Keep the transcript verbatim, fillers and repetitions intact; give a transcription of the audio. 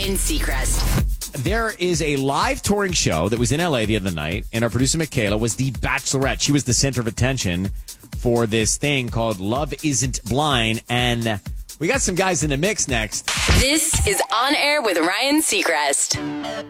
Ryan Seacrest. There is a live touring show that was in L A the other night, and our producer Michaela was the Bachelorette. She was the center of attention for this thing called Love Isn't Blind, and we got some guys in the mix next. This is On Air with Ryan Seacrest.